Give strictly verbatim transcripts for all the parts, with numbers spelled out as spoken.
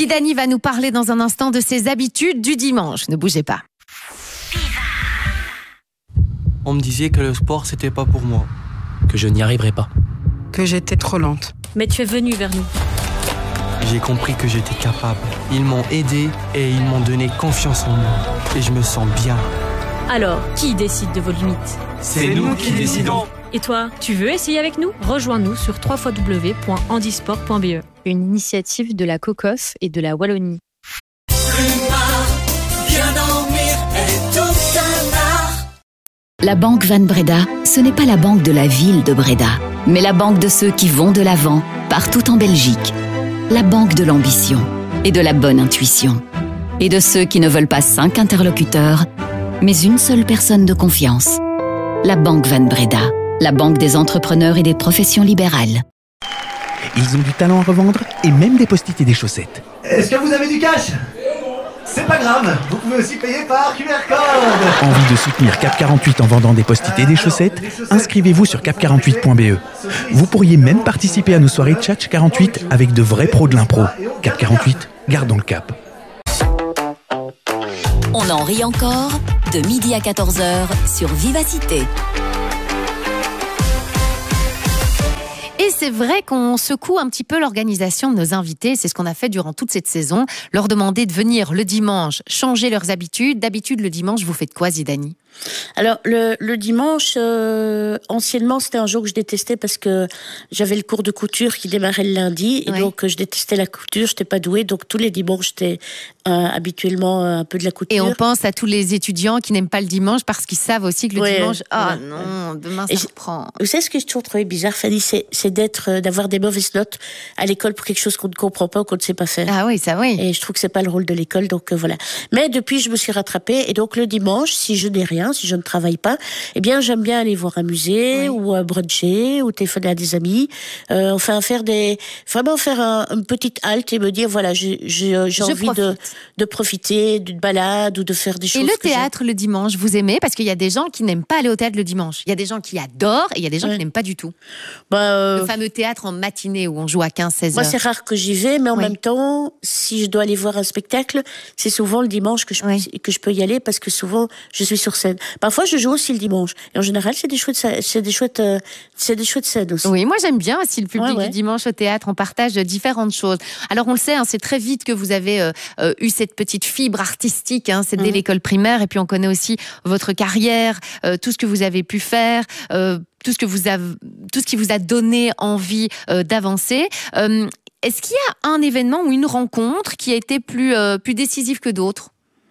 Zidani va nous parler dans un instant de ses habitudes du dimanche. Ne bougez pas. On me disait que le sport, c'était pas pour moi. Que je n'y arriverais pas. Que j'étais trop lente. Mais tu es venu vers nous. J'ai compris que j'étais capable. Ils m'ont aidé et ils m'ont donné confiance en moi. Et je me sens bien. Alors, qui décide de vos limites? C'est nous qui décidons. Et toi, tu veux essayer avec nous? Rejoins-nous sur w w w point handisport point b e. Une initiative de la COCOF et de la Wallonie. La Banque Van Breda, ce n'est pas la banque de la ville de Breda, mais la banque de ceux qui vont de l'avant, partout en Belgique. La banque de l'ambition et de la bonne intuition. Et de ceux qui ne veulent pas cinq interlocuteurs, mais une seule personne de confiance. La Banque Van Breda, la banque des entrepreneurs et des professions libérales. Ils ont du talent à revendre et même des post-it et des chaussettes. Est-ce que vous avez du cash? C'est pas grave, vous pouvez aussi payer par Q R code. Envie de soutenir Cap quarante-huit en vendant des post-it et des chaussettes? Inscrivez-vous sur cap quarante-huit point b e. Vous pourriez même participer à nos soirées Tchatch quarante-huit avec de vrais pros de l'impro. Cap quarante-huit, gardons le cap. On en rit encore, de midi à quatorze heures sur Vivacité. Et c'est vrai qu'on secoue un petit peu l'organisation de nos invités. C'est ce qu'on a fait durant toute cette saison. Leur demander de venir le dimanche, changer leurs habitudes. D'habitude, le dimanche, vous faites quoi, Zidani? Alors, le, le dimanche, euh, anciennement, c'était un jour que je détestais parce que j'avais le cours de couture qui démarrait le lundi. Et oui. donc, je détestais la couture, je n'étais pas douée. Donc, tous les dimanches, j'étais euh, habituellement euh, un peu de la couture. Et on pense à tous les étudiants qui n'aiment pas le dimanche parce qu'ils savent aussi que le ouais, dimanche... Ah ouais, non, demain, ça et reprend. Vous savez ce que j'ai toujours trouvé bizarre, Fanny? C'est, c'est d'être, euh, d'avoir des mauvaises notes à l'école pour quelque chose qu'on ne comprend pas ou qu'on ne sait pas faire. Ah oui, ça oui. Et je trouve que c'est pas le rôle de l'école, donc euh, voilà. Mais depuis, je me suis rattrapée. Et donc, le dimanche, si je n'ai rien, si je ne travaille pas, eh bien, j'aime bien aller voir un musée, oui. ou euh, bruncher, ou téléphoner à des amis. Euh, enfin, faire des, vraiment faire un, une petite halte et me dire, voilà, j'ai, j'ai, j'ai envie de, de profiter d'une balade ou de faire des choses. Et le théâtre, j'aime. Le dimanche, vous aimez? Parce qu'il y a des gens qui n'aiment pas aller au théâtre le dimanche. Il y a des gens qui adorent et il y a des gens ouais. qui n'aiment pas du tout. Bah, euh... Le fameux théâtre en matinée où on joue à quinze seize heures. Moi, c'est rare que j'y vais, mais en oui. même temps, si je dois aller voir un spectacle, c'est souvent le dimanche que je, oui. que je peux y aller parce que souvent, je suis sur scène. Parfois, je joue aussi le dimanche. Et en général, c'est des chouettes, c'est des chouettes, euh, c'est des chouettes scènes aussi. Oui, moi, j'aime bien aussi le public ouais, ouais. du dimanche au théâtre. On partage différentes choses. Alors, on le sait, hein, c'est très vite que vous avez euh, euh, eu cette petite fibre artistique. Hein, c'est mmh. dès l'école primaire. Et puis, on connaît aussi votre carrière, euh, tout ce que vous avez pu faire. Euh, tout ce que vous avez, tout ce qui vous a donné envie euh, d'avancer. Euh, est-ce qu'il y a un événement ou une rencontre qui a été plus, euh, plus décisif que d'autres?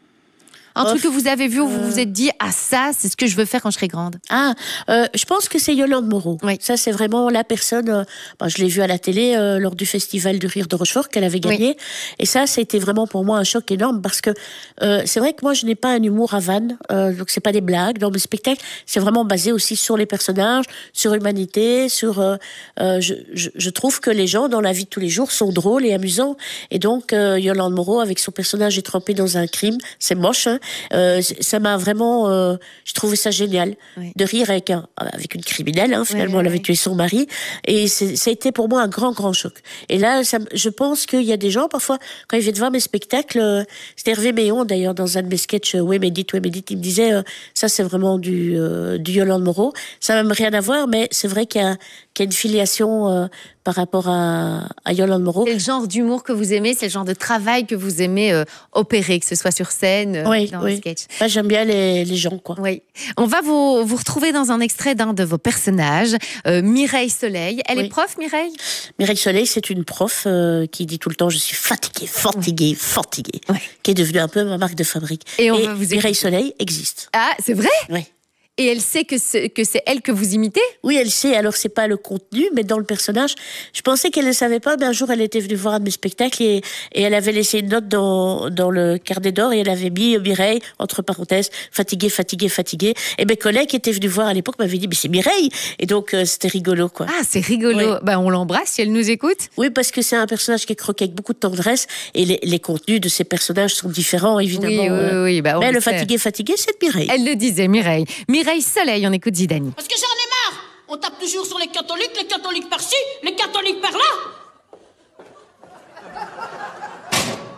Un truc que vous avez vu où vous vous êtes dit, ah ça, c'est ce que je veux faire quand je serai grande. Ah, euh, je pense que c'est Yolande Moreau. Oui. Ça, c'est vraiment la personne, euh, bah, je l'ai vue à la télé euh, lors du Festival de Rire de Rochefort qu'elle avait gagné. Oui. Et ça, ça a été vraiment pour moi un choc énorme parce que euh, c'est vrai que moi, je n'ai pas un humour à vanne, euh, donc c'est pas des blagues. Dans mes spectacles, c'est vraiment basé aussi sur les personnages, sur l'humanité, sur... Euh, euh, je, je, je trouve que les gens, dans la vie de tous les jours, sont drôles et amusants. Et donc, euh, Yolande Moreau, avec son personnage est trempé dans un crime, c'est moche, hein. Euh, ça m'a vraiment, euh, j'ai trouvé ça génial oui. de rire avec un, avec une criminelle. Hein, finalement, oui, oui, elle avait oui. tué son mari, et c'est, ça a été pour moi un grand, grand choc. Et là, ça, je pense qu'il y a des gens parfois quand ils viennent voir mes spectacles. Euh, c'était Hervé Méon d'ailleurs dans un de mes sketchs, euh, ouais Médite, ouais Médite, il me disait euh, ça c'est vraiment du, euh, du Yolande Moreau. Ça n'a même rien à voir, mais c'est vrai qu'il y a, qu'il y a une filiation. Euh, par rapport à, à Yolande Moreau. C'est le genre d'humour que vous aimez, c'est le genre de travail que vous aimez euh, opérer, que ce soit sur scène, euh, oui, dans oui. un sketch. Moi, j'aime bien les, les gens, quoi. Oui. On va vous, vous retrouver dans un extrait d'un de vos personnages, euh, Mireille Soleil. Elle oui. est prof, Mireille? Mireille Soleil, c'est une prof euh, qui dit tout le temps « je suis fatiguée, fatiguée, oui. fatiguée oui. », qui est devenue un peu ma marque de fabrique. Et, on Et va vous Mireille Soleil existe. Ah, c'est vrai? Oui. Et elle sait que c'est, que c'est elle que vous imitez? Oui, elle sait. Alors, c'est pas le contenu, mais dans le personnage. Je pensais qu'elle ne savait pas, mais un jour, elle était venue voir un de mes spectacles et, et elle avait laissé une note dans, dans le carnet d'or et elle avait mis Mireille, entre parenthèses, fatiguée, fatiguée, fatiguée. Et mes collègues qui étaient venus voir à l'époque m'avaient dit, mais c'est Mireille! Et donc, euh, c'était rigolo, quoi. Ah, c'est rigolo. Oui. Ben, on l'embrasse si elle nous écoute. Oui, parce que c'est un personnage qui est croqué avec beaucoup de tendresse et les, les contenus de ces personnages sont différents, évidemment. Oui, oui, oui. Ben, mais le fatigué, fatigué, c'est Mireille. Elle le disait, Mireille. Mireille Soleil, on écoute Zidani. Parce que j'en ai marre. On tape toujours sur les catholiques, les catholiques par-ci, les catholiques par-là.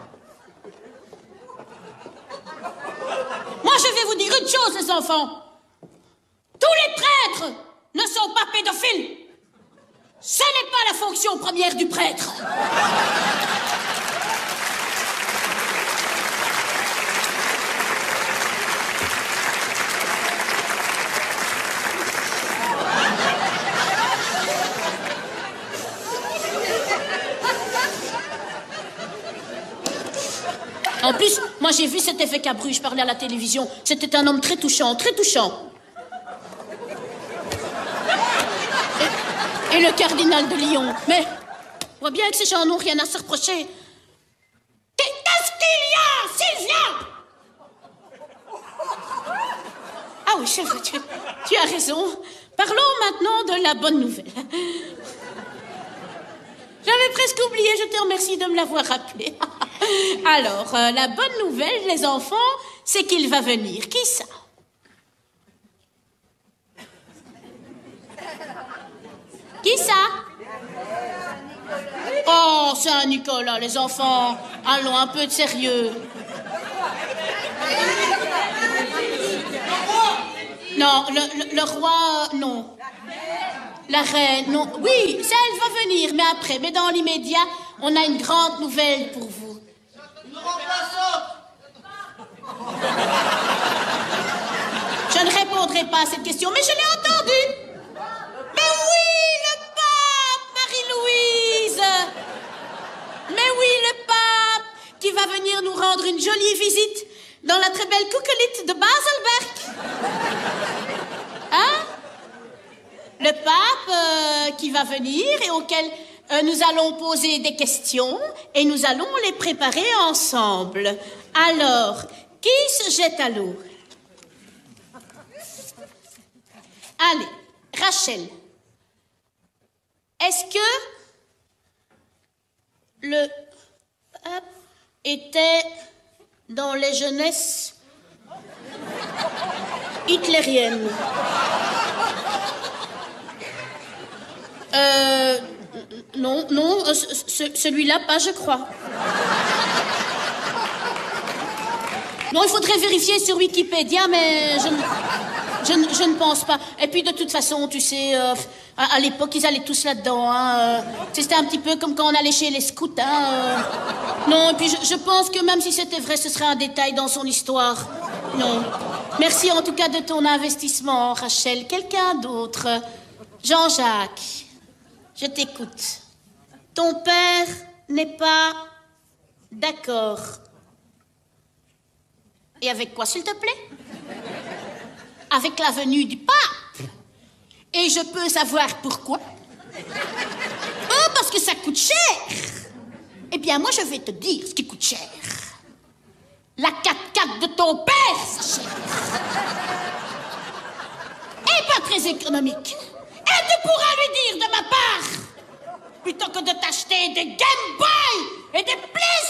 une chose, les enfants. Tous les prêtres ne sont pas pédophiles. Ce n'est pas la fonction première du prêtre. En plus, moi j'ai vu cet effet Cabru, je parlais à la télévision. C'était un homme très touchant, très touchant. Et, et le cardinal de Lyon. Mais, on voit bien que ces gens n'ont rien à se reprocher. Qu'est-ce qu'il y a, Sylvia? Ah oui, c'est vrai, tu, tu as raison. Parlons maintenant de la bonne nouvelle. J'avais presque oublié, je te remercie de me l'avoir rappelé. Alors, euh, la bonne nouvelle, les enfants, c'est qu'il va venir. Qui ça? Qui ça? Oh, c'est un Nicolas, les enfants. Allons, un peu de sérieux. Non, le, le, le roi, non. La reine, non. Oui, ça, elle va venir, mais après. Mais dans l'immédiat, on a une grande nouvelle pour vous. Je ne répondrai pas à cette question, mais je l'ai entendue. Mais oui, le pape, Marie-Louise. Mais oui, le pape, qui va venir nous rendre une jolie visite dans la très belle Kukelite de Baselberg. Hein? Le pape euh, qui va venir et auquel euh, nous allons poser des questions et nous allons les préparer ensemble. Alors, qui se jette à l'eau? Allez, Rachel. Est-ce que le pape était dans les jeunesses hitlériennes? Euh... Non, non, ce, celui-là, pas, je crois. Non, il faudrait vérifier sur Wikipédia, mais je, je, je ne pense pas. Et puis, de toute façon, tu sais, euh, à, à l'époque, ils allaient tous là-dedans. Hein, euh, c'était un petit peu comme quand on allait chez les scouts. Hein, euh. Non, et puis je, je pense que même si c'était vrai, ce serait un détail dans son histoire. Non. Merci en tout cas de ton investissement, Rachel. Quelqu'un d'autre? Jean-Jacques, je t'écoute. Ton père n'est pas d'accord. Et avec quoi, s'il te plaît? Avec la venue du pape. Et je peux savoir pourquoi? Oh, parce que ça coûte cher. Eh bien, moi, je vais te dire ce qui coûte cher. La quatre-quatre de ton père, ça cher. Et pas très économique. Et tu pourras lui dire de ma part, plutôt que de t'acheter des Game Boy et des PlayStation,